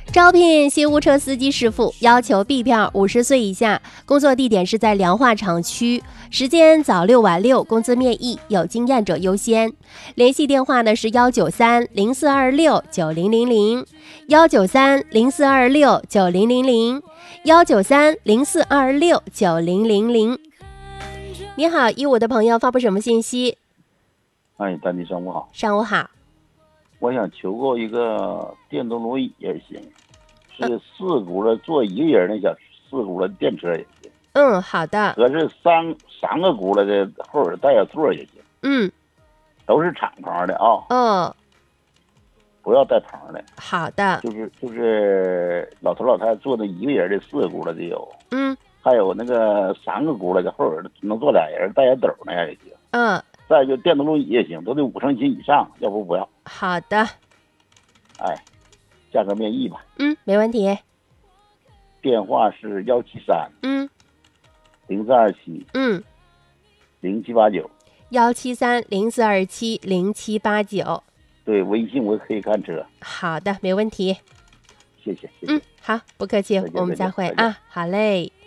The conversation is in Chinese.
招聘西屋车司机师傅，要求 B 票50岁以下，工作地点是在良化厂区，时间早6晚6，工资面议，有经验者优先。联系电话呢是193-0426-9000，193-0426-9000，193-0426-9000。你好，一五的朋友发布什么信息？ 哎，丹妮上午好。 上午好。 我想求购一个电动轮椅也行，是4轱辘坐一个人的小4轱辘电车也行。 好的。 合是三个轱辘的后边带个座也行。都是敞篷的啊。不要带棚的。 好的。 就是老头老太太坐那一个人的4轱辘的有。还有那个3个轱辘的后边能坐俩人带个斗那样也行。再就电动轮椅也行，都得5成新以上，要不要。 好的。 哎，价格面议吧。 没问题。 电话是173-04270789。 173-0427-0789。 对，微信我可以看车。 好的，没问题。 谢谢。 好，不客气，我们再会啊。好嘞。